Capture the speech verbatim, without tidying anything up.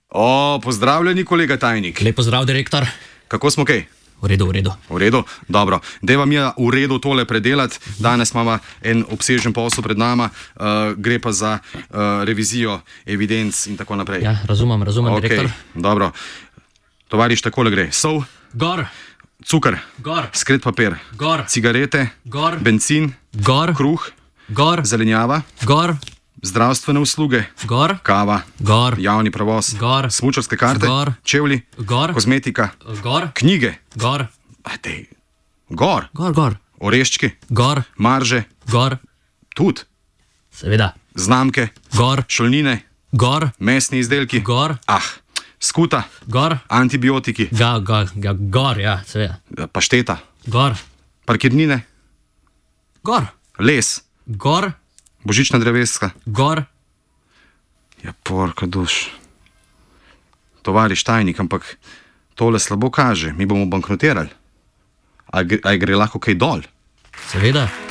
O, pozdravljeni, kolega tajnik. Lep pozdrav, direktor. Kako smo kaj? V redu, v redu. V redu? Dobro. Deva mi v redu tole predelati. Danes imamo en obsežen posel pred nama, uh, gre pa za uh, revizijo evidenc in tako naprej. Ja, razumem, razumem, okay, direktor. Dobro. Tovariš, takole gre. Sol, Gor, cukr, gor, skret papir, gor, cigarete, gor, bencin, gor, kruh, gor, zelenjava, gor, zdravstvene usluge, gor, kava, gor, javni prevoz, gor, smučarske karte, gor, čevlji, gor, kozmetika, gor, knjige, gor, Adej, gor, gor, gor, oreščki, gor, marže, gor, tudi, seveda, znamke, gor, šolnine, gor, mesni izdelki, gor, ah, skuta, gor, antibiotiki, ga, ga, ga, gor, ja, seveda, pašteta, gor, parkirnine, gor, les, gor, božična dreveska. gor, Ja, porka duš. Tovariš tajnik, ampak tole slabo kaže. Mi bomo bankrotirali. A, gre- a gre lahko kaj dol? seveda.